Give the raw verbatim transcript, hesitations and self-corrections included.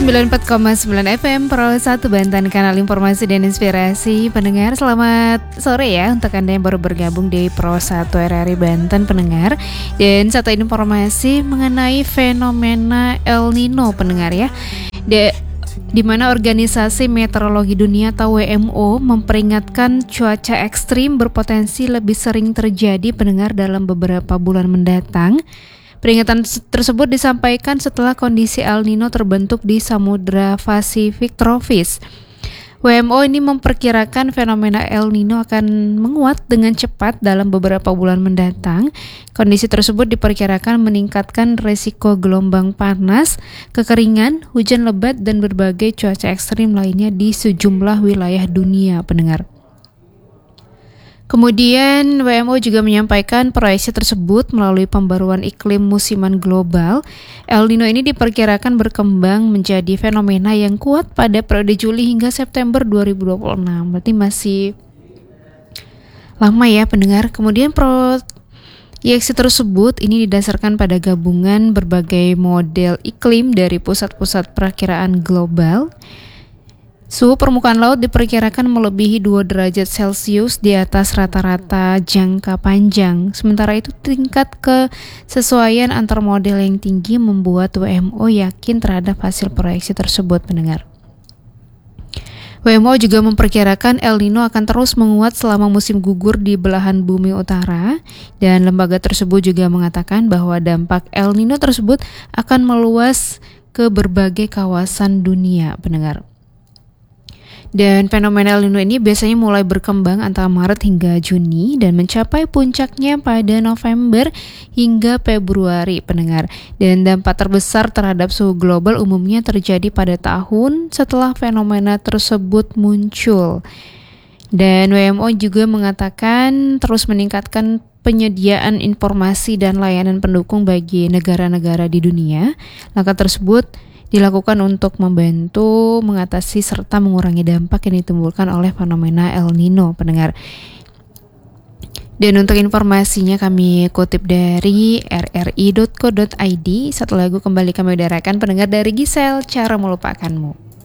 sembilan puluh empat koma sembilan F M Pro satu Banten, kanal informasi dan inspirasi. Pendengar, selamat sore ya untuk Anda yang baru bergabung di Pro satu R R I Banten, pendengar. Dan satu informasi mengenai fenomena El Nino, pendengar ya. De di mana Organisasi Meteorologi Dunia atau W M O memperingatkan cuaca ekstrim berpotensi lebih sering terjadi, pendengar, dalam beberapa bulan mendatang. Peringatan tersebut disampaikan setelah kondisi El Nino terbentuk di Samudra Pasifik tropis. W M O ini memperkirakan fenomena El Nino akan menguat dengan cepat dalam beberapa bulan mendatang. Kondisi tersebut diperkirakan meningkatkan risiko gelombang panas, kekeringan, hujan lebat, dan berbagai cuaca ekstrim lainnya di sejumlah wilayah dunia, pendengar. Kemudian W M O juga menyampaikan proyeksi tersebut melalui pembaruan iklim musiman global. El Nino ini diperkirakan berkembang menjadi fenomena yang kuat pada periode Juli hingga September dua ribu dua puluh enam. Berarti masih lama ya, pendengar. Kemudian proyeksi tersebut ini didasarkan pada gabungan berbagai model iklim dari pusat-pusat perakiraan global. Suhu permukaan laut diperkirakan melebihi dua derajat Celcius di atas rata-rata jangka panjang. Sementara itu tingkat kesesuaian antar model yang tinggi membuat W M O yakin terhadap hasil proyeksi tersebut, pendengar. W M O juga memperkirakan El Nino akan terus menguat selama musim gugur di belahan bumi utara, dan lembaga tersebut juga mengatakan bahwa dampak El Nino tersebut akan meluas ke berbagai kawasan dunia, pendengar. Dan fenomena El Nino ini biasanya mulai berkembang antara Maret hingga Juni dan mencapai puncaknya pada November hingga Februari, pendengar. Dan dampak terbesar terhadap suhu global umumnya terjadi pada tahun setelah fenomena tersebut muncul. Dan W M O juga mengatakan terus meningkatkan penyediaan informasi dan layanan pendukung bagi negara-negara di dunia. Langkah tersebut dilakukan untuk membantu mengatasi serta mengurangi dampak yang ditimbulkan oleh fenomena El Nino, pendengar. Dan untuk informasinya kami kutip dari r r i dot co dot i d. Satu lagu kembali kami udarakan, pendengar, dari Giselle, Cara Melupakanmu.